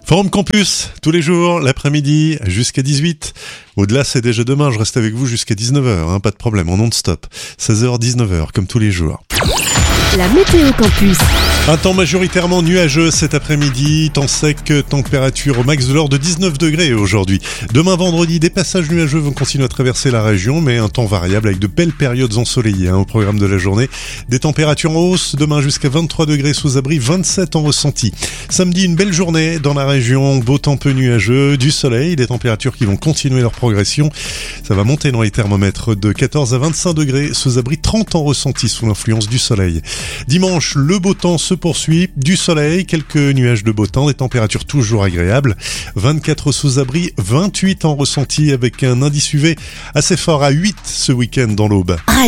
Forum Campus, tous les jours, l'après-midi, jusqu'à 18. Au-delà, c'est déjà demain, je reste avec vous jusqu'à 19h, pas de problème, en non-stop. 16h, 19h, comme tous les jours. La météo campus. Un temps majoritairement nuageux cet après-midi, temps sec, température au max de l'ordre de 19 degrés aujourd'hui. Demain vendredi, des passages nuageux vont continuer à traverser la région, mais un temps variable avec de belles périodes ensoleillées au programme de la journée. Des températures en hausse, demain jusqu'à 23 degrés sous abri, 27 en ressenti. Samedi, une belle journée dans la région, beau temps peu nuageux, du soleil, des températures qui vont continuer leur progression. Ça va monter dans les thermomètres de 14 à 25 degrés sous abri, 30 en ressenti sous l'influence du soleil. Dimanche, le beau temps se poursuit, du soleil, quelques nuages de beau temps, des températures toujours agréables, 24 sous abri, 28 en ressenti avec un indice UV assez fort à 8 ce week-end dans l'Aube.